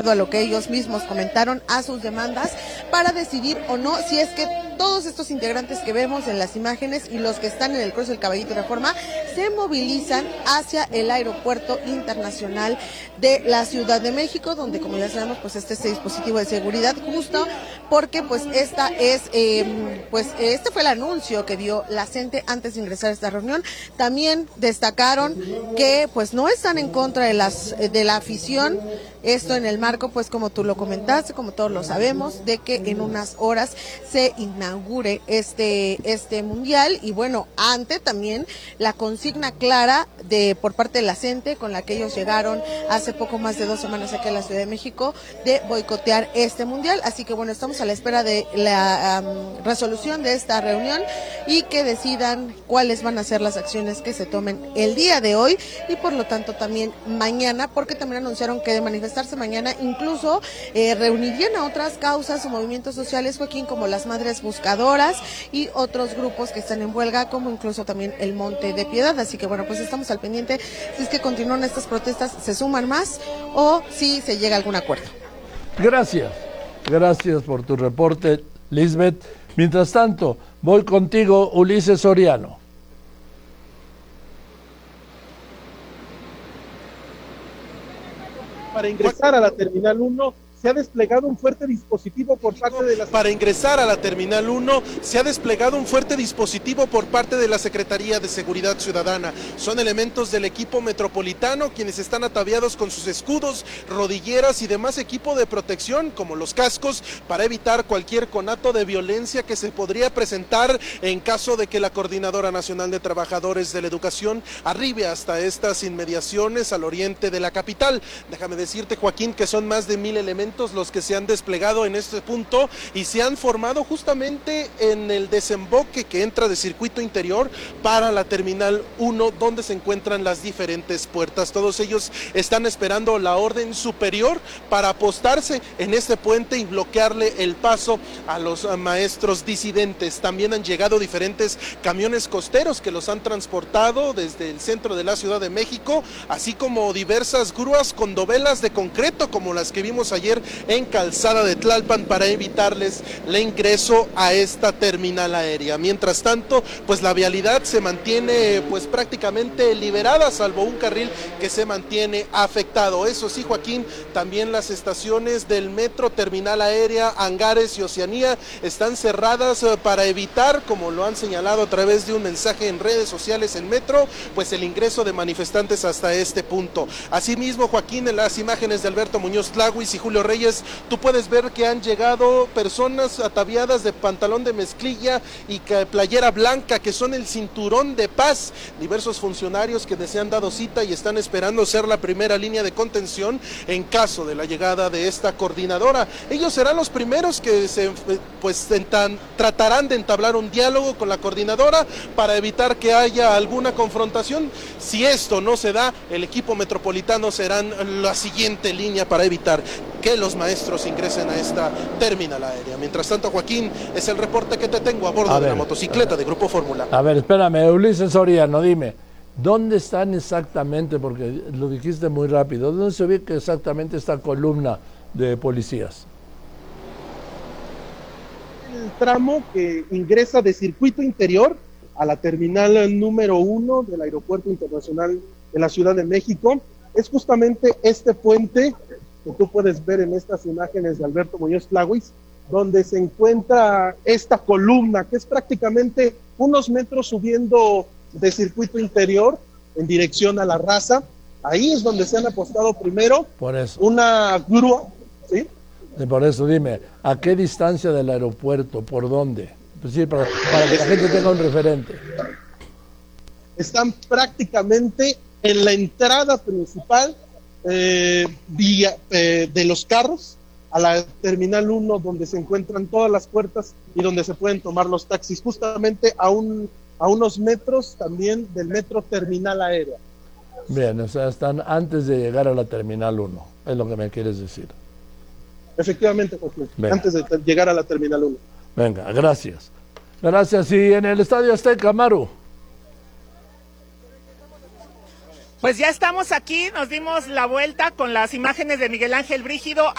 acuerdo a lo que ellos mismos comentaron, a sus demandas, para decidir o no si es que todos estos integrantes que vemos en las imágenes y los que están en el cruce del Caballito Reforma se movilizan hacia el Aeropuerto Internacional de la Ciudad de México, donde, como ya sabemos, pues este dispositivo de seguridad, justo porque pues esta es, este fue el anuncio que dio la CENTE antes de ingresar a esta reunión. También destacaron que pues no están en contra de la afición, esto en el marco, pues como tú lo comentaste, como todos lo sabemos, de que en unas horas se inaugure este mundial, y bueno, ante también la consigna clara por parte de la CENTE, con la que ellos llegaron hace poco más de 2 semanas aquí en la Ciudad de México, de boicotear este mundial. Así que bueno, estamos a la espera de la resolución de esta reunión y que decidan cuáles van a ser las acciones que se tomen el día de hoy y por lo tanto también mañana, porque también anunciaron que de manifestarse mañana incluso reunirían a otras causas o movimientos sociales, Joaquín, como las Madres Buscadoras y otros grupos que están en huelga, como incluso también el Monte de Piedad. Así que bueno, pues estamos al pendiente si es que continúan estas protestas, se suman más o si se llega a algún acuerdo. Gracias por tu reporte, Lisbeth. Mientras tanto, voy contigo, Ulises Soriano. Para ingresar a la Terminal 1 se ha desplegado un fuerte dispositivo por parte de la... Para ingresar a la Terminal 1 se ha desplegado un fuerte dispositivo por parte de la Secretaría de Seguridad Ciudadana. Son elementos del equipo metropolitano quienes están ataviados con sus escudos, rodilleras y demás equipo de protección, como los cascos, para evitar cualquier conato de violencia que se podría presentar en caso de que la Coordinadora Nacional de Trabajadores de la Educación arribe hasta estas inmediaciones al oriente de la capital. Déjame decirte, Joaquín, que son más de 1000 elementos los que se han desplegado en este punto y se han formado justamente en el desemboque que entra de circuito interior para la Terminal 1, donde se encuentran las diferentes puertas. Todos ellos están esperando la orden superior para apostarse en este puente y bloquearle el paso a los maestros disidentes. También han llegado diferentes camiones costeros que los han transportado desde el centro de la Ciudad de México, así como diversas grúas con dovelas de concreto, como las que vimos ayer en Calzada de Tlalpan, para evitarles el ingreso a esta terminal aérea. Mientras tanto, pues la vialidad se mantiene pues prácticamente liberada, salvo un carril que se mantiene afectado. Eso sí, Joaquín, también las estaciones del metro, terminal aérea, Hangares y Oceanía están cerradas para evitar, como lo han señalado a través de un mensaje en redes sociales en Metro, pues el ingreso de manifestantes hasta este punto. Asimismo, Joaquín, en las imágenes de Alberto Muñoz Tlahuis y Julio Reyes, tú puedes ver que han llegado personas ataviadas de pantalón de mezclilla y playera blanca, que son el cinturón de paz. Diversos funcionarios que se han dado cita y están esperando ser la primera línea de contención en caso de la llegada de esta coordinadora. Ellos serán los primeros que tratarán de entablar un diálogo con la coordinadora para evitar que haya alguna confrontación. Si esto no se da, el equipo metropolitano serán la siguiente línea para evitar que los maestros ingresen a esta terminal aérea. Mientras tanto, Joaquín, es el reporte que te tengo a bordo de la motocicleta de Grupo Fórmula. A ver, espérame, Ulises Soriano, dime, ¿dónde están exactamente, porque lo dijiste muy rápido, dónde se ubica exactamente esta columna de policías? El tramo que ingresa de circuito interior a la terminal número 1 del Aeropuerto Internacional de la Ciudad de México es justamente este puente que tú puedes ver en estas imágenes de Alberto Muñoz Tlahuis, donde se encuentra esta columna, que es prácticamente unos metros subiendo de circuito interior en dirección a La Raza. Ahí es donde se han apostado primero una grúa, ¿sí? Por eso dime, ¿a qué distancia del aeropuerto? ¿Por dónde? Pues sí, para que la gente tenga un referente. Están prácticamente en la entrada principal de los carros a la Terminal 1, donde se encuentran todas las puertas y donde se pueden tomar los taxis, justamente a unos metros también del metro Terminal Aérea. Bien, o sea, están antes de llegar a la Terminal 1, es lo que me quieres decir. Efectivamente, Joaquín, antes de llegar a la Terminal 1. Venga, gracias. Gracias. Y en el Estadio Azteca, Maru. Pues ya estamos aquí, nos dimos la vuelta con las imágenes de Miguel Ángel Brígido.